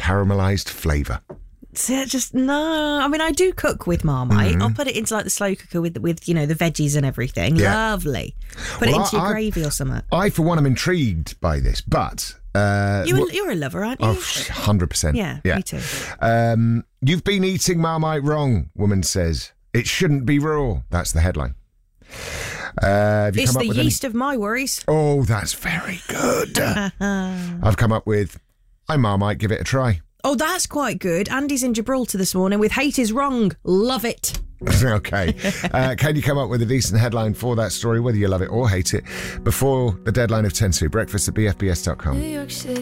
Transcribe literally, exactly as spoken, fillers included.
caramelised flavour. So just no. I mean, I do cook with Marmite. Mm-hmm. I'll put it into like the slow cooker with with you know the veggies and everything. Yeah. Lovely. Put Well, it into I- your I- gravy or something. I, for one, am intrigued by this, but... Uh, You, what- you're a lover, aren't you? Oh, one hundred percent. Yeah, me too. Um, you've been eating Marmite wrong, woman says. It shouldn't be raw. That's the headline. Uh, have you It's come up the with yeast of my worries. Any... Oh, that's very good. I've come up with, I Marmite, give it a try. Oh, that's quite good. Andy's in Gibraltar this morning with hate is wrong. Love it. Okay. Uh, can you come up with a decent headline for that story, whether you love it or hate it, before the deadline of ten to? Breakfast at b f b s dot com.